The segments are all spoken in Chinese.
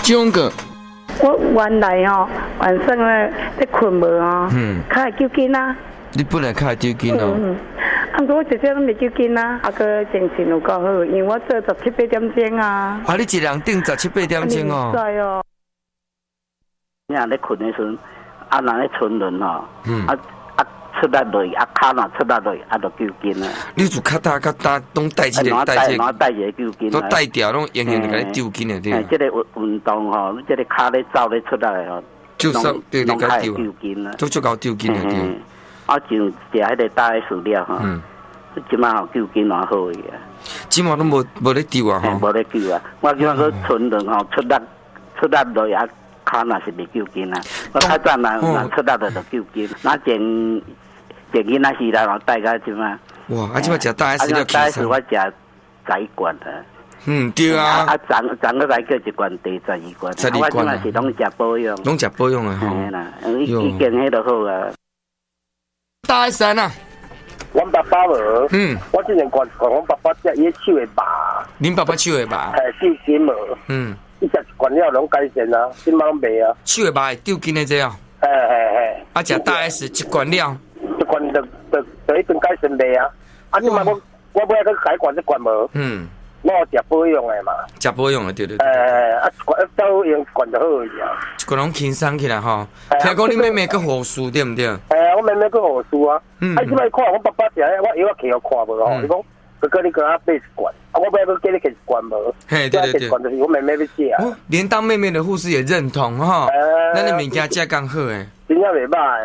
种个。 我原来晚上在困无较会救囡仔。 你本来较会救囡哦。 过我一直拢未救囡仔，个精神有够好，因为我做17、8点钟啊。 你一人顶17、8点钟哦。 对哦。 你若咧困的时阵，人咧沉沦出力落，骹若出力落，就救囡仔。 你就脚搭拢带一个带一个救囡仔， 都带掉，拢用用来救囡仔对。 这个运动你这个骹咧走咧出来就算对对该救囡仔， 都搞救囡仔对。 就食迄个大食料即马救囡仔好个。 即马都无咧救啊无咧救啊！我即马个存量出力落骹若是未救囡仔，我较早若出力就救囡，那前囡仔时代带到即马。 哇！即马食大食料， 大食我食12罐对啊。 昨个来叫一罐茶12罐。我即马是拢食保养。 拢食保养啊！ 嘿啦，已经迄就好啊。 大山啊！ 阮爸爸无，我之前管阮爸爸食伊手会麻。 恁爸爸手会麻？ 丢筋无。伊食一罐了拢改善啊，即马拢袂啊。 手会麻会丢筋的这样。食大 S 一罐了。 一罐就一顿改善袂啊。即马我买去改罐一罐无。我食保养的嘛。 食保养的对。 一罐走用一罐就好而已啊。 一罐拢轻松起来吼。听讲你妹妹去护士对唔对？ 我妹妹去护士啊。即摆看我爸爸食，我药摕互看无吼，伊讲哥哥你给他买一罐，我买要给你摕一罐无。 嘿，对。 一罐就是我妹妹要食啊。 连当妹妹的护士也认同哈。咱的物件食刚好诶。 真正袂歹。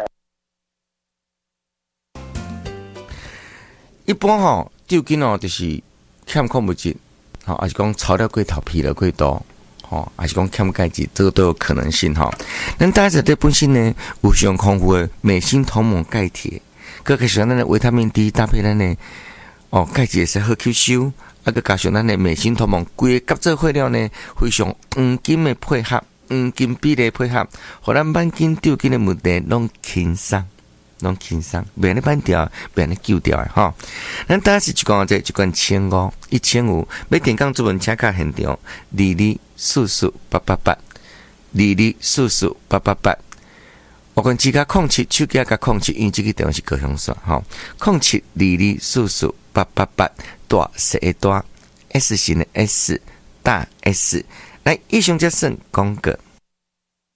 一般丢筋就是欠矿物质。还是讲炒料过头、疲劳过多，还是讲欠钙质，这个都有可能性哈。咱大家在本身呢，有上丰富的镁、锌、铜、锰、钙、铁，佮加上咱的维他命 D 搭配咱的钙质也是好吸收，佮加上咱的镁、锌、铜、锰，规个合作伙了呢，非常黄金的配合，黄金比例配合，互咱慢筋丢筋的问题拢轻松。袂咧扳掉，袂咧救掉的吼。咱当时一罐一罐1500、1500，要电工主文请假现场，2244888，2244888。我讲只甲07，手机甲07，因为这个电话是高雄线吼，0722444888，大写的大 S 型的 S 大 S。来，以上这算广告。